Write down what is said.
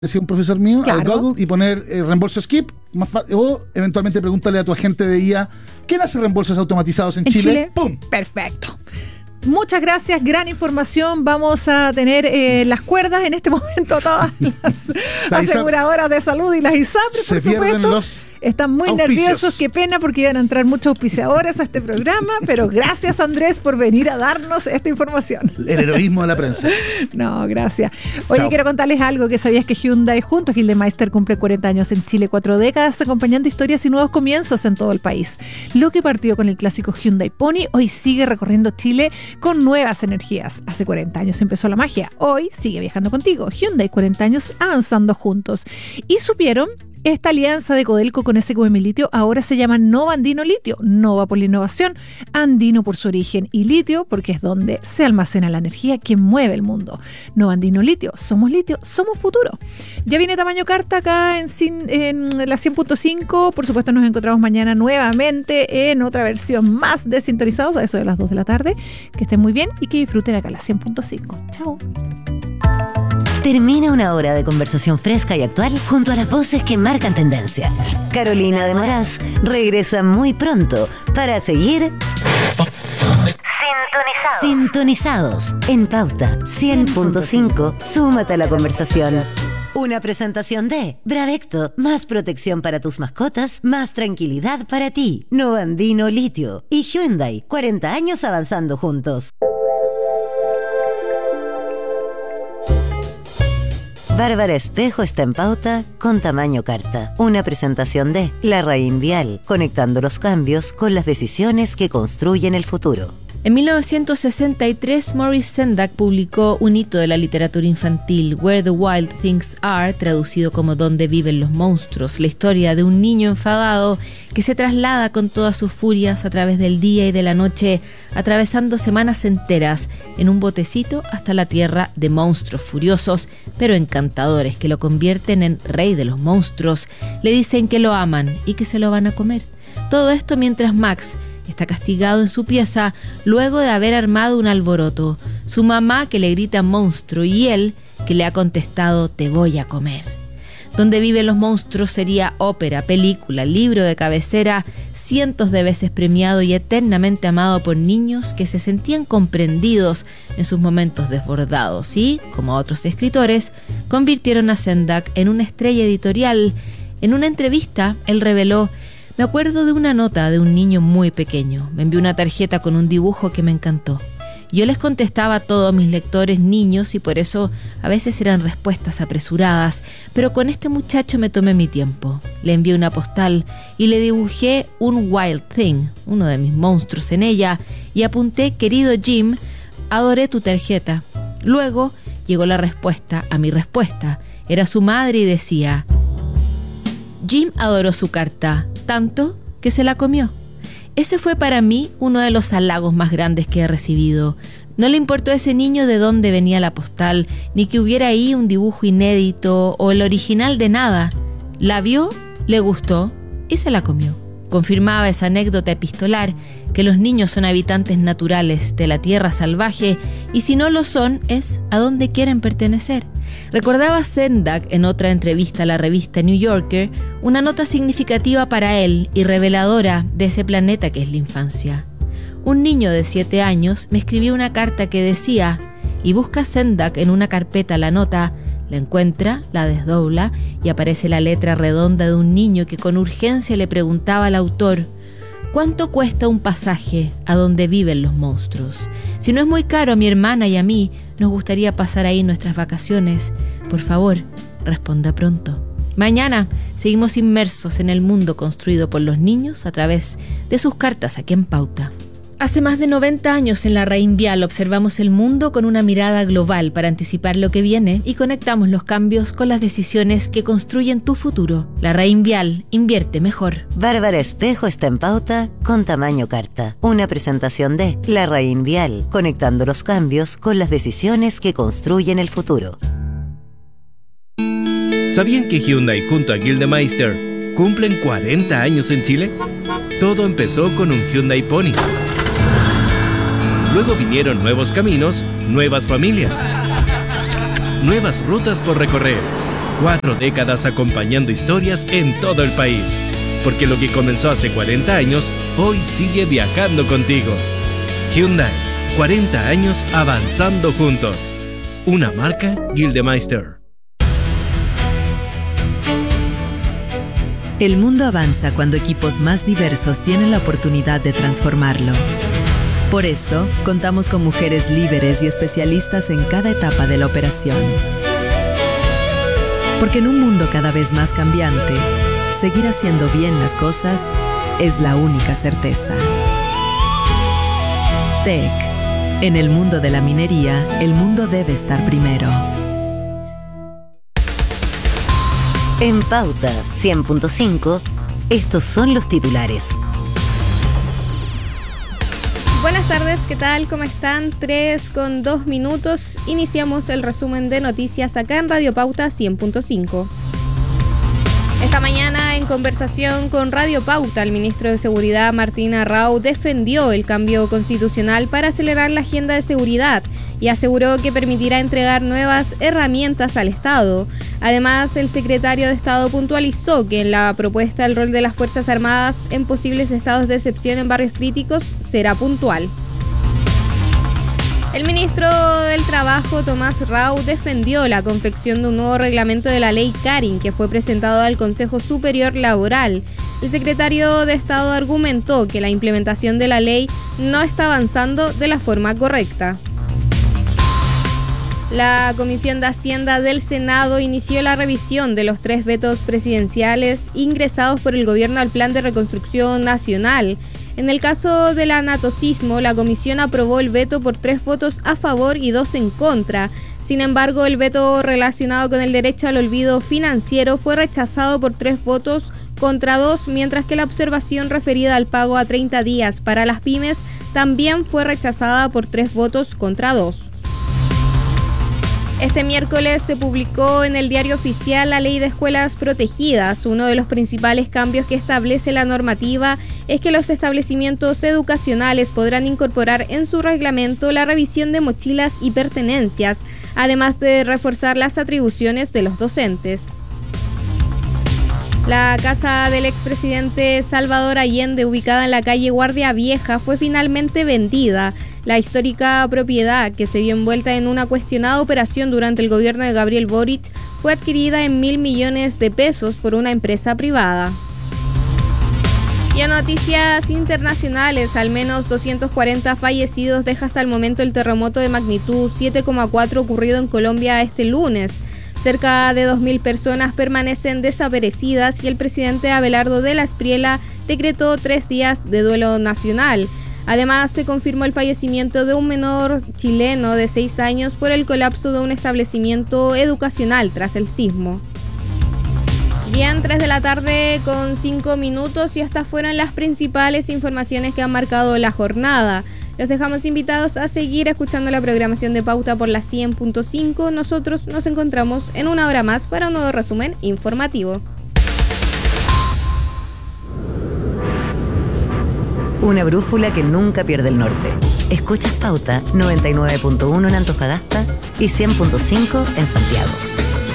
decía un profesor mío, Claro. al Google y poner reembolso skip, o eventualmente pregúntale a tu agente de IA, ¿quién hace reembolsos automatizados en Chile? ¡Pum! Perfecto. Muchas gracias, gran información. Vamos a tener las cuerdas en este momento, todas las aseguradoras de salud y las ISAPRE, por supuesto. Están muy nerviosos, qué pena, porque iban a entrar muchos auspiciadores a este programa, pero gracias, Andrés, por venir a darnos esta información. El heroísmo de la prensa. No, gracias. Oye, Chao. Quiero contarles algo, que sabías que Hyundai junto a Gildemeister cumple 40 años en Chile, 4 décadas, acompañando historias y nuevos comienzos en todo el país. Lo que partió con el clásico Hyundai Pony, hoy sigue recorriendo Chile con nuevas energías. Hace 40 años empezó la magia, hoy sigue viajando contigo. Hyundai, 40 años avanzando juntos. Y supieron, esta alianza de Codelco con SQM Litio ahora se llama Nova Andino Litio. Nova por la innovación, Andino por su origen y Litio porque es donde se almacena la energía que mueve el mundo. Nova Andino Litio, somos futuro. Ya viene Tamaño Carta acá en la 100.5. Por supuesto nos encontramos mañana nuevamente en otra versión más de Sintonizados a eso de las 2 de la tarde. Que estén muy bien y que disfruten acá la 100.5. Chao. Termina una hora de conversación fresca y actual junto a las voces que marcan tendencia. Carolina de Moraz regresa muy pronto para seguir sintonizados en Pauta 100.5. Súmate a la conversación. Una presentación de Bravecto, más protección para tus mascotas, más tranquilidad para ti. Nova Andino Litio y Hyundai, 40 años avanzando juntos. Bárbara Espejo está en Pauta con Tamaño Carta. Una presentación de Larraín Vial, conectando los cambios con las decisiones que construyen el futuro. En 1963, Maurice Sendak publicó un hito de la literatura infantil, Where the Wild Things Are, traducido como Donde viven los monstruos, la historia de un niño enfadado que se traslada con todas sus furias a través del día y de la noche, atravesando semanas enteras en un botecito hasta la tierra de monstruos furiosos, pero encantadores, que lo convierten en rey de los monstruos, le dicen que lo aman y que se lo van a comer. Todo esto mientras Max está castigado en su pieza luego de haber armado un alboroto. Su mamá que le grita monstruo y él que le ha contestado te voy a comer. Donde viven los monstruos sería ópera, película, libro de cabecera, cientos de veces premiado y eternamente amado por niños que se sentían comprendidos en sus momentos desbordados y, como otros escritores, convirtieron a Sendak en una estrella editorial. En una entrevista, él reveló: me acuerdo de una nota de un niño muy pequeño. Me envió una tarjeta con un dibujo que me encantó. Yo les contestaba a todos mis lectores niños y por eso a veces eran respuestas apresuradas, pero con este muchacho me tomé mi tiempo. Le envié una postal y le dibujé un Wild Thing, uno de mis monstruos, en ella y apunté: querido Jim, adoré tu tarjeta. Luego llegó la respuesta a mi respuesta. Era su madre y decía: Jim adoró su carta, tanto que se la comió. Ese fue para mí uno de los halagos más grandes que he recibido. No le importó a ese niño de dónde venía la postal, ni que hubiera ahí un dibujo inédito o el original de nada. La vio, le gustó y se la comió. Confirmaba esa anécdota epistolar que los niños son habitantes naturales de la tierra salvaje y si no lo son es a donde quieren pertenecer. Recordaba Sendak en otra entrevista a la revista New Yorker una nota significativa para él y reveladora de ese planeta que es la infancia. Un niño de 7 años me escribió una carta que decía, y busca Sendak en una carpeta la nota, la encuentra, la desdobla y aparece la letra redonda de un niño que con urgencia le preguntaba al autor: ¿cuánto cuesta un pasaje a donde viven los monstruos? Si no es muy caro, a mi hermana y a mí nos gustaría pasar ahí nuestras vacaciones. Por favor, responda pronto. Mañana seguimos inmersos en el mundo construido por los niños a través de sus cartas aquí en Pauta. Hace más de 90 años en Larraín Vial observamos el mundo con una mirada global para anticipar lo que viene y conectamos los cambios con las decisiones que construyen tu futuro. Larraín Vial, invierte mejor. Bárbara Espejo está en Pauta con Tamaño Carta. Una presentación de Larraín Vial, conectando los cambios con las decisiones que construyen el futuro. ¿Sabían que Hyundai junto a Gildemeister cumplen 40 años en Chile? Todo empezó con un Hyundai Pony. Luego vinieron nuevos caminos, nuevas familias, nuevas rutas por recorrer 4 décadas acompañando historias en todo el país. Porque lo que comenzó hace 40 años, hoy sigue viajando contigo. Hyundai, 40 años avanzando juntos. Una marca Gildemeister. El mundo avanza cuando equipos más diversos tienen la oportunidad de transformarlo. Por eso, contamos con mujeres líderes y especialistas en cada etapa de la operación. Porque en un mundo cada vez más cambiante, seguir haciendo bien las cosas es la única certeza. TEC. En el mundo de la minería, el mundo debe estar primero. En Pauta 100.5, estos son los titulares. Buenas tardes, ¿qué tal? ¿Cómo están? 3:02. Iniciamos el resumen de noticias acá en Radio Pauta 100.5. Esta mañana, en conversación con Radio Pauta, el ministro de Seguridad, Martín Arrau, defendió el cambio constitucional para acelerar la agenda de seguridad y aseguró que permitirá entregar nuevas herramientas al Estado. Además, el secretario de Estado puntualizó que en la propuesta el rol de las Fuerzas Armadas en posibles estados de excepción en barrios críticos será puntual. El ministro del Trabajo, Tomás Rau, defendió la confección de un nuevo reglamento de la ley Karin que fue presentado al Consejo Superior Laboral. El secretario de Estado argumentó que la implementación de la ley no está avanzando de la forma correcta. La Comisión de Hacienda del Senado inició la revisión de los 3 vetos presidenciales ingresados por el gobierno al Plan de Reconstrucción Nacional. En el caso del anatocismo, la comisión aprobó el veto por 3 votos a favor y 2 en contra. Sin embargo, el veto relacionado con el derecho al olvido financiero fue rechazado por 3 votos contra 2, mientras que la observación referida al pago a 30 días para las pymes también fue rechazada por 3 votos contra 2. Este miércoles se publicó en el Diario Oficial la Ley de Escuelas Protegidas. Uno de los principales cambios que establece la normativa es que los establecimientos educacionales podrán incorporar en su reglamento la revisión de mochilas y pertenencias, además de reforzar las atribuciones de los docentes. La casa del expresidente Salvador Allende, ubicada en la calle Guardia Vieja, fue finalmente vendida. La histórica propiedad, que se vio envuelta en una cuestionada operación durante el gobierno de Gabriel Boric, fue adquirida en 1.000 millones de pesos por una empresa privada. Y en noticias internacionales, al menos 240 fallecidos deja hasta el momento el terremoto de magnitud 7,4 ocurrido en Colombia este lunes. Cerca de 2.000 personas permanecen desaparecidas y el presidente Abelardo de la Espriella decretó 3 días de duelo nacional. Además, se confirmó el fallecimiento de un menor chileno de 6 años por el colapso de un establecimiento educacional tras el sismo. Bien, 3:05 p.m. y estas fueron las principales informaciones que han marcado la jornada. Los dejamos invitados a seguir escuchando la programación de Pauta por la 100.5. Nosotros nos encontramos en una hora más para un nuevo resumen informativo. Una brújula que nunca pierde el norte. Escuchas Pauta 99.1 en Antofagasta y 100.5 en Santiago.